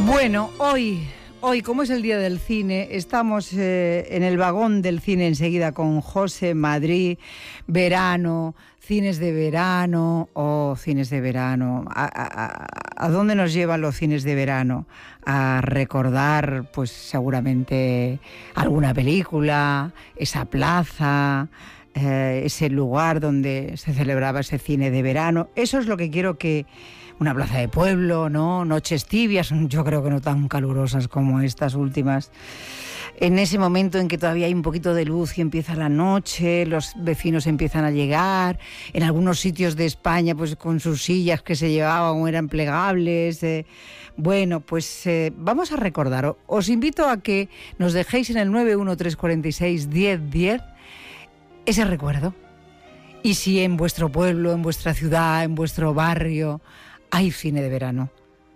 Bueno, hoy, como es el Día del Cine, estamos en el vagón del cine enseguida con José Madrid, verano, cines de verano o cines de verano. ¿A dónde nos llevan los cines de verano? A recordar, pues seguramente alguna película, esa plaza, ese lugar donde se celebraba ese cine de verano. Eso es lo que quiero que... Una plaza de pueblo, ¿no? Noches tibias, yo creo que no tan calurosas como estas últimas. En ese momento en que todavía hay un poquito de luz y empieza la noche, los vecinos empiezan a llegar, en algunos sitios de España pues con sus sillas que se llevaban o eran plegables. Bueno, pues vamos a recordar. Os invito a que nos dejéis en el 913461010 ese recuerdo. Y si en vuestro pueblo, en vuestra ciudad, en vuestro barrio hay cine de verano.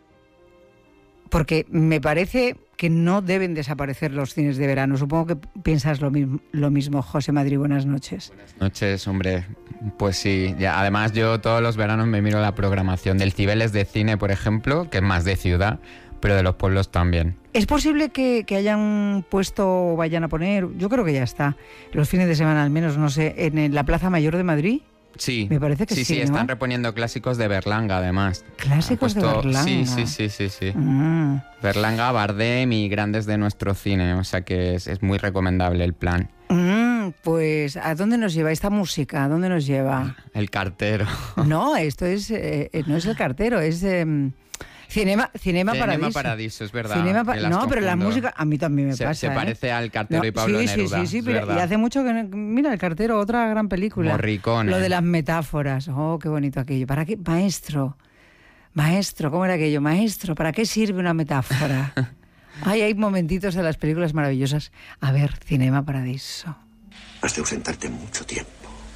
Porque me parece que no deben desaparecer los cines de verano. Supongo que piensas lo mismo, José Madrid. Buenas noches. Buenas noches, hombre. Pues sí. Ya, además, yo todos los veranos me miro la programación del Cibeles de Cine, por ejemplo, que es más de ciudad, pero de los pueblos también. ¿Es posible que hayan puesto o vayan a poner, yo creo que ya está, los fines de semana al menos, no sé, en la Plaza Mayor de Madrid? Sí, me parece que sí, sí, ¿no? Están reponiendo clásicos de Berlanga, además. ¿Clásicos de Berlanga? Sí. Berlanga, Bardem y grandes de nuestro cine, o sea que es muy recomendable el plan. Pues, ¿a dónde nos lleva esta música? ¿A dónde nos lleva? El cartero. No, esto es, no es el cartero, es... Cinema Paradiso. Paradiso, es verdad. No, pero la música a mí también me pasa. Se parece al Cartero y Pablo Neruda. Sí, pero y hace mucho que... Mira, El Cartero, otra gran película. Morricone. Lo de las metáforas. Oh, qué bonito aquello. ¿Para qué? Maestro, ¿cómo era aquello? Maestro, ¿para qué sirve una metáfora? Hay momentitos de las películas maravillosas. A ver, Cinema Paradiso. Has de ausentarte mucho tiempo.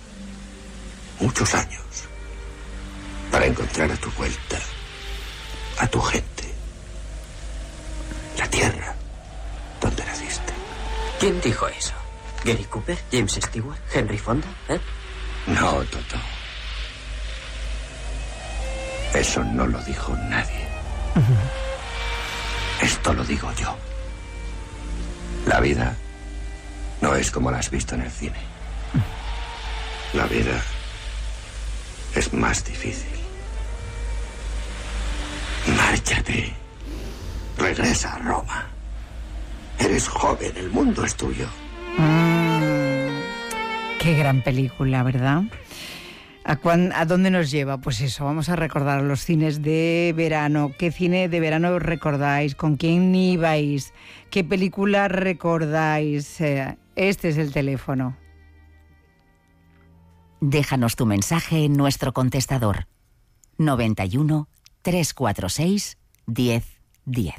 Muchos años. Para encontrar a tu vuelta a tu gente, la tierra donde naciste. ¿Quién dijo eso? ¿Gary Cooper? ¿James Stewart? ¿Henry Fonda? No, Toto. Eso no lo dijo nadie. Esto lo digo yo. La vida no es como la has visto en el cine. La vida es más difícil. Márchate. Regresa a Roma. Eres joven, el mundo es tuyo. Qué gran película, ¿verdad? ¿A dónde nos lleva? Pues eso, vamos a recordar los cines de verano. ¿Qué cine de verano recordáis? ¿Con quién ibais? ¿Qué película recordáis? Este es el teléfono. Déjanos tu mensaje en nuestro contestador. 91 346 1010.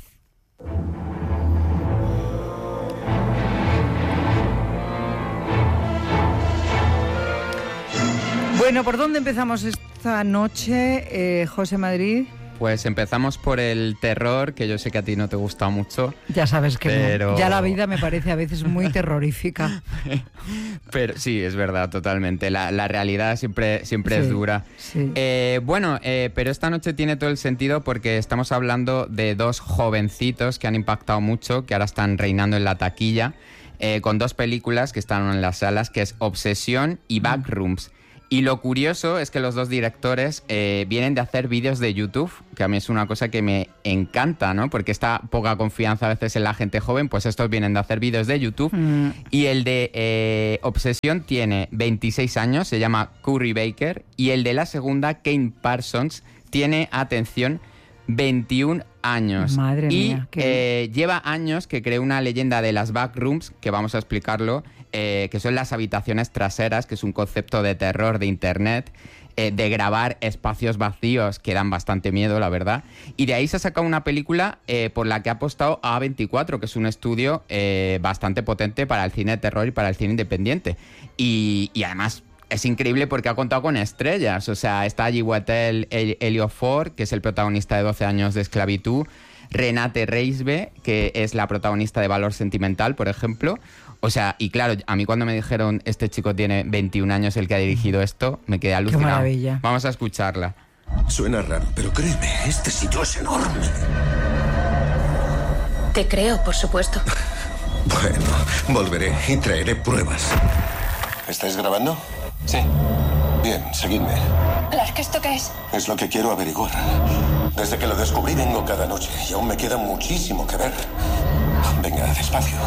Bueno, ¿por dónde empezamos esta noche, José Madrid? Pues empezamos por el terror, que yo sé que a ti no te gusta mucho. Ya sabes que pero... no. Ya la vida me parece a veces muy terrorífica. Pero sí, es verdad, totalmente. La realidad siempre es dura. Sí. Pero esta noche tiene todo el sentido porque estamos hablando de dos jovencitos que han impactado mucho, que ahora están reinando en la taquilla, con dos películas que están en las salas, que es Obsesión y Backrooms. Y lo curioso es que los dos directores vienen de hacer vídeos de YouTube, que a mí es una cosa que me encanta, ¿no? Porque esta poca confianza a veces en la gente joven, pues estos vienen de hacer vídeos de YouTube. Y el de Obsesión tiene 26 años, se llama Curry Baker, y el de la segunda, Kane Parsons, tiene, atención, 21 años. Madre mía. Lleva años que creó una leyenda de las backrooms, que vamos a explicarlo, que son las habitaciones traseras, que es un concepto de terror de internet, de grabar espacios vacíos que dan bastante miedo, la verdad. Y de ahí se ha sacado una película por la que ha apostado A24, que es un estudio bastante potente para el cine de terror y para el cine independiente. Y además... es increíble porque ha contado con estrellas. O sea, está allí Wattel Ejiofor, que es el protagonista de 12 años de esclavitud. Renate Reisbe, que es la protagonista de Valor Sentimental, por ejemplo. O sea, y claro, a mí cuando me dijeron este chico tiene 21 años el que ha dirigido esto, me quedé alucinado. Qué maravilla. Vamos a escucharla. Suena raro, pero créeme, este sitio es enorme. Te creo, por supuesto. Bueno, volveré y traeré pruebas. ¿Estáis grabando? Sí. Bien, seguidme. ¿Clark, esto qué es? Es lo que quiero averiguar. Desde que lo descubrí vengo cada noche y aún me queda muchísimo que ver. Venga, despacio.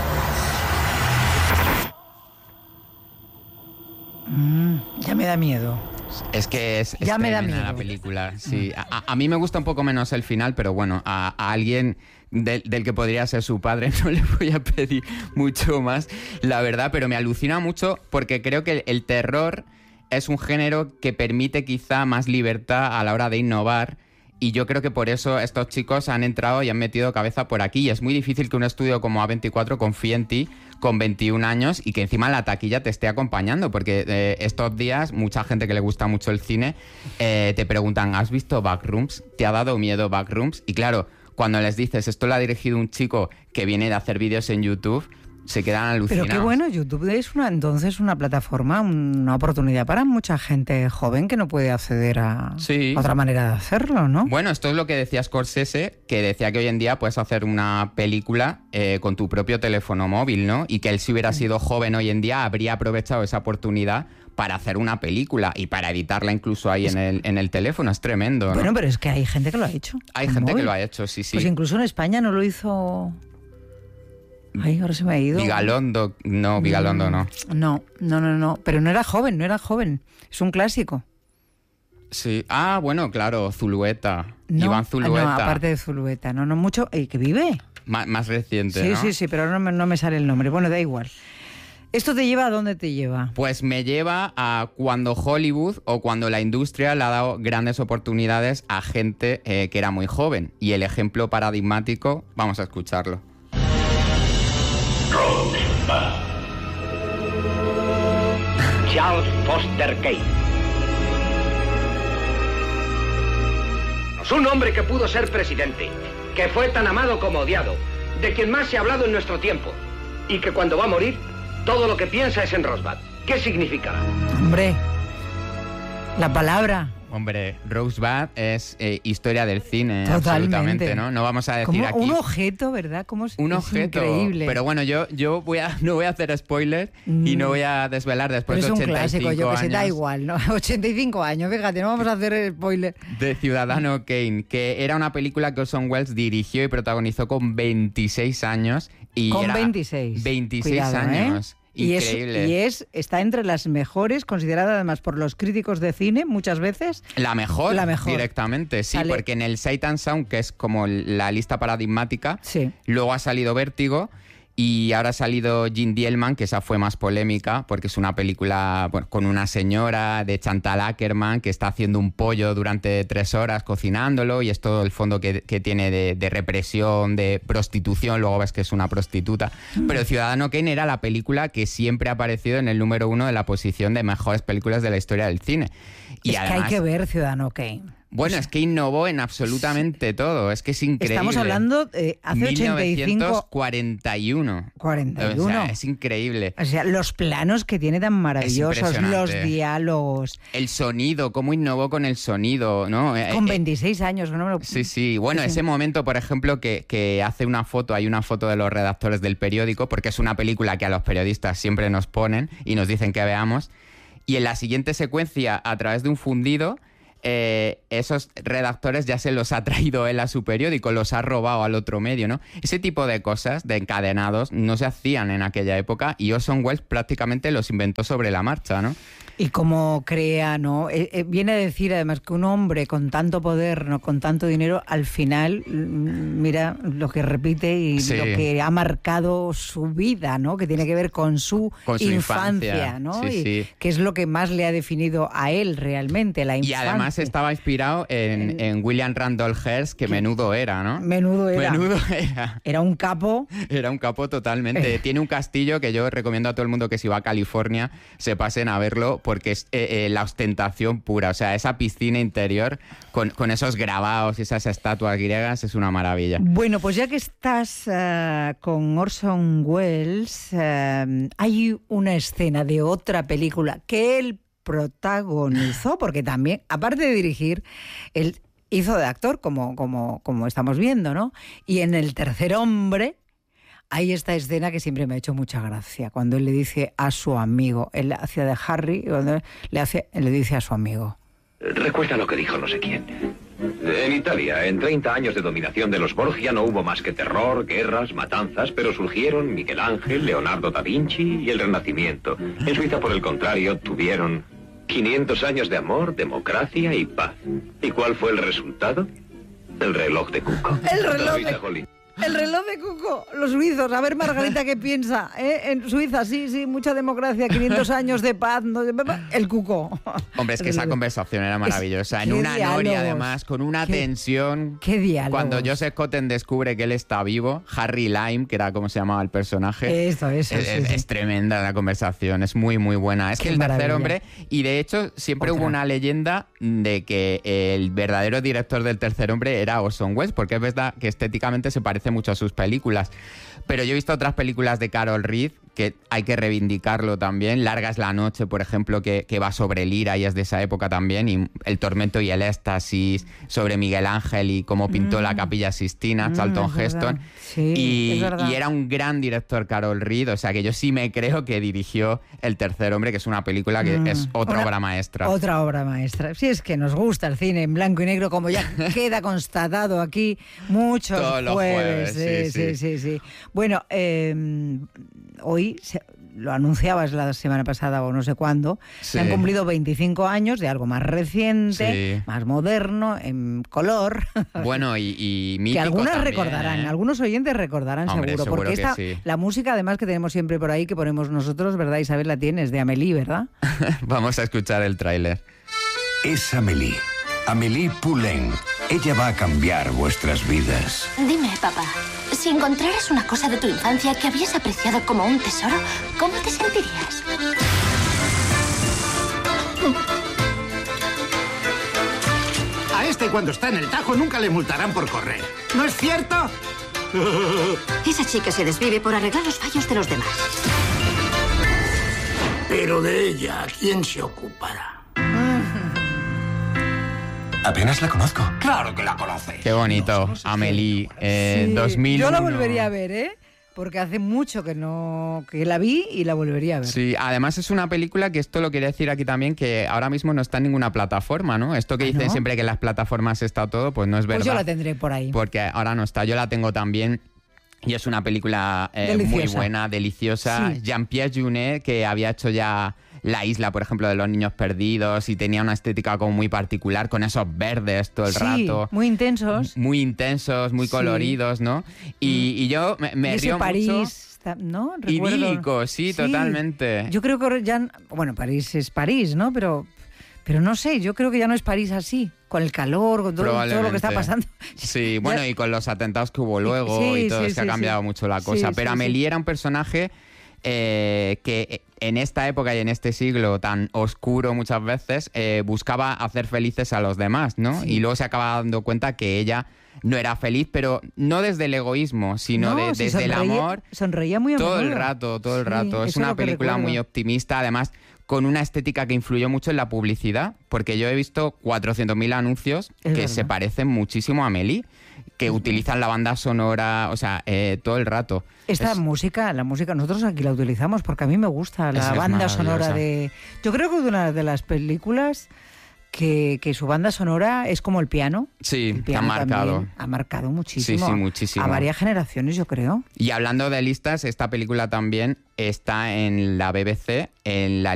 Ya me da miedo. Es que es Ya me da tremenda miedo. la película. Sí. A mí me gusta un poco menos el final, pero bueno, a alguien del que podría ser su padre no le voy a pedir mucho más, la verdad, pero me alucina mucho porque creo que el terror es un género que permite quizá más libertad a la hora de innovar. Y yo creo que por eso estos chicos han entrado y han metido cabeza por aquí. Y es muy difícil que un estudio como A24 confíe en ti con 21 años y que encima la taquilla te esté acompañando. Porque estos días mucha gente que le gusta mucho el cine te preguntan, ¿has visto Backrooms? ¿Te ha dado miedo Backrooms? Y claro, cuando les dices, esto lo ha dirigido un chico que viene de hacer vídeos en YouTube, se quedan alucinados. Pero qué bueno, YouTube es entonces una plataforma, una oportunidad para mucha gente joven que no puede acceder a otra manera de hacerlo, ¿no? Bueno, esto es lo que decía Scorsese, que decía que hoy en día puedes hacer una película con tu propio teléfono móvil, ¿no? Y que él, si hubiera sido joven hoy en día, habría aprovechado esa oportunidad para hacer una película y para editarla incluso ahí en el teléfono. Es tremendo, ¿no? Bueno, pero es que hay gente que lo ha hecho. Hay gente que lo ha hecho, sí. Pues incluso en España no lo hizo... Ay, ahora se me ha ido. Vigalondo, no, Vigalondo no. No. Pero no era joven. Es un clásico. Sí. Ah, bueno, claro, Zulueta. No, Iván Zulueta. No, aparte de Zulueta. No mucho. ¿Que vive? Más reciente, ¿no? Sí, pero ahora no me sale el nombre. Bueno, da igual. ¿Esto te lleva a dónde te lleva? Pues me lleva a cuando Hollywood o cuando la industria le ha dado grandes oportunidades a gente que era muy joven. Y el ejemplo paradigmático, vamos a escucharlo. Rosebud. Charles Foster Kane. Un hombre que pudo ser presidente, que fue tan amado como odiado, de quien más se ha hablado en nuestro tiempo, y que cuando va a morir, todo lo que piensa es en Rosebud. ¿Qué significa? Hombre, la palabra... Hombre, Rosebud es historia del cine, totalmente. Absolutamente, ¿no? No vamos a decir como aquí... un objeto, ¿verdad? Como un objeto, increíble. Pero bueno, yo no voy a hacer spoiler y no voy a desvelar después de 85 años. Es un clásico, yo que sé, da igual, ¿no? 85 años, fíjate, no vamos a hacer spoiler. De Ciudadano Kane, que era una película que Orson Welles dirigió y protagonizó con 26 años. Con 26. 26 Cuidado, años. Increíble. Está entre las mejores, considerada además por los críticos de cine muchas veces. La mejor. Directamente, sí, porque en el Sight and Sound, que es como la lista paradigmática, luego ha salido Vértigo y ahora ha salido Jim Dielman, que esa fue más polémica porque es una película con una señora de Chantal Akerman que está haciendo un pollo durante 3 horas cocinándolo y es todo el fondo que tiene de represión, de prostitución, luego ves que es una prostituta. Pero Ciudadano Kane era la película que siempre ha aparecido en el número 1 de la posición de mejores películas de la historia del cine. Y es además, que hay que ver Ciudadano Kane. Bueno, es que innovó en absolutamente todo. Es que es increíble. Estamos hablando hace 1941. 41. O sea, es increíble. O sea, los planos que tiene tan maravillosos, los diálogos. El sonido, cómo innovó con el sonido, ¿no? Con 26 años. No me lo... Sí. Bueno, ese momento, por ejemplo, que hace una foto, hay una foto de los redactores del periódico, porque es una película que a los periodistas siempre nos ponen y nos dicen que veamos. Y en la siguiente secuencia, a través de un fundido, esos redactores ya se los ha traído él a su periódico, los ha robado al otro medio, ¿no? Ese tipo de cosas, de encadenados, no se hacían en aquella época y Orson Welles prácticamente los inventó sobre la marcha, ¿no? Y como crea, ¿no? Viene a decir además que un hombre con tanto poder, ¿no? Con tanto dinero, al final, mira lo que repite y lo que ha marcado su vida, ¿no? Que tiene que ver con su infancia, ¿no? Que es lo que más le ha definido a él realmente, la infancia. Y además estaba inspirado en William Randolph Hearst, que menudo era, ¿no? Menudo era. Era un capo. Era un capo totalmente. Tiene un castillo que yo recomiendo a todo el mundo que si va a California se pasen a verlo, porque es la ostentación pura. O sea, esa piscina interior con esos grabados y esas estatuas griegas es una maravilla. Bueno, pues ya que estás con Orson Welles, hay una escena de otra película que él protagonizó, porque también, aparte de dirigir, él hizo de actor, como estamos viendo, ¿no? Y en El tercer hombre hay esta escena que siempre me ha hecho mucha gracia, cuando él le dice a su amigo, él hacía de Harry, cuando le dice a su amigo. Recuerda lo que dijo no sé quién. En Italia, en 30 años de dominación de los Borgia, no hubo más que terror, guerras, matanzas, pero surgieron Miguel Ángel, Leonardo da Vinci y el Renacimiento. En Suiza, por el contrario, tuvieron 500 años de amor, democracia y paz. ¿Y cuál fue el resultado? El reloj de Cuco. El reloj de Cuco, los suizos. A ver, Margarita, ¿qué piensa? En Suiza, sí, mucha democracia, 500 años de paz, el Cuco. Hombre, es que esa conversación era maravillosa. En una noria, además, con una tensión. ¿Qué diálogo? Cuando Joseph Cotten descubre que él está vivo, Harry Lime, que era como se llamaba el personaje. Es tremenda la conversación, es muy, muy buena. Es que el tercer hombre, y de hecho, siempre hubo una leyenda de que el verdadero director del tercer hombre era Orson Welles, porque es verdad que estéticamente se parece mucho a sus películas. Pero yo he visto otras películas de Carol Reed que hay que reivindicarlo también. Larga es la noche, por ejemplo, que va sobre Lira y es de esa época también, y El tormento y el éxtasis, sobre Miguel Ángel y cómo pintó la Capilla Sistina, Charlton Heston. Sí, y era un gran director Carol Reed, o sea que yo sí me creo que dirigió El tercer hombre, que es una película que es otra obra maestra. Otra obra maestra. Sí, es que nos gusta el cine en blanco y negro, como ya queda constatado aquí muchos todos los jueves. Sí. Bueno, hoy lo anunciabas la semana pasada o no sé cuándo, se han cumplido 25 años de algo más reciente, más moderno, en color. Bueno, y mítico que algunas también, recordarán, algunos oyentes recordarán. Hombre, seguro, porque esta, la música además que tenemos siempre por ahí, que ponemos nosotros, ¿verdad, Isabel? La tienes, de Amélie, ¿verdad? Vamos a escuchar el tráiler. Es Amélie. Amélie Poulain. Ella va a cambiar vuestras vidas. Dime, papá, si encontraras una cosa de tu infancia que habías apreciado como un tesoro, ¿cómo te sentirías? A este, cuando está en el Tajo, nunca le multarán por correr. ¿No es cierto? Esa chica se desvive por arreglar los fallos de los demás. Pero de ella, ¿quién se ocupará? Apenas la conozco. Claro que la conoce. Qué bonito, Amélie, 2001. Yo la volvería a ver, porque hace mucho que la vi y la volvería a ver. Sí, además es una película que esto lo quería decir aquí también, que ahora mismo no está en ninguna plataforma, ¿no? Esto que dicen siempre que en las plataformas está todo, pues no es verdad. Pues yo la tendré por ahí. Porque ahora no está, yo la tengo también. Y es una película muy buena, deliciosa. Sí. Jean-Pierre Jeunet, que había hecho ya La isla, por ejemplo, de los niños perdidos, y tenía una estética como muy particular, con esos verdes todo el rato. Muy intensos. Muy intensos, muy coloridos, ¿no? Y yo me río París, mucho. ¿no? Recuerdo. Idílico, sí, totalmente. Yo creo que ya... Bueno, París es París, ¿no? Pero no sé, yo creo que ya no es París así, con el calor, con todo lo que está pasando. Sí, bueno, y con los atentados que hubo luego y todo, es que ha cambiado mucho la cosa. Pero Amélie era un personaje que en esta época y en este siglo tan oscuro muchas veces buscaba hacer felices a los demás, ¿no? Sí. Y luego se acaba dando cuenta que ella no era feliz, pero no desde el egoísmo, sino desde el amor. Sonreía muy a menudo. Todo el rato. Es una película muy optimista, además con una estética que influyó mucho en la publicidad, porque yo he visto 400.000 anuncios que se parecen muchísimo a Amélie, que utilizan la banda sonora, o sea, todo el rato. La música, nosotros aquí la utilizamos porque a mí me gusta la banda sonora de... Yo creo que de una de las películas que su banda sonora es como el piano. Sí, el piano ha marcado muchísimo. Sí, muchísimo. A varias generaciones, yo creo. Y hablando de listas, esta película también está en la BBC, en la